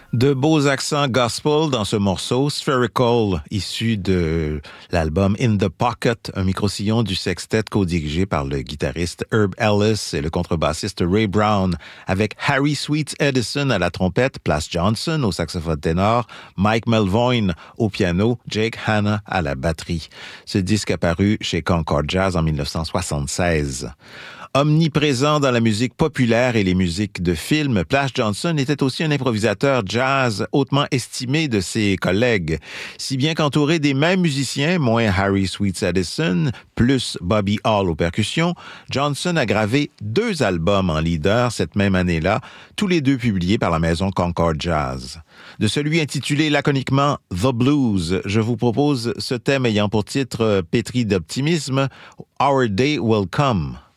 De beaux accents gospel dans ce morceau, Spherical, issu de l'album In the Pocket, un micro-sillon du sextet co-dirigé par le guitariste Herb Ellis et le contrebassiste Ray Brown, avec Harry Sweets Edison à la trompette, Plas Johnson au saxophone ténor, Mike Melvoin au piano, Jake Hanna à la batterie. Ce disque apparu chez Concord Jazz en 1976. Omniprésent dans la musique populaire et les musiques de films, Plas Johnson était aussi un improvisateur jazz hautement estimé de ses collègues, si bien qu'entouré des mêmes musiciens, moins Harry Sweets Edison, plus Bobby Hall aux percussions, Johnson a gravé 2 albums en leader cette même année-là, tous les 2 publiés par la maison Concord Jazz. De celui intitulé laconiquement The Blues, je vous propose ce thème ayant pour titre pétri d'optimisme, Our Day Will Come.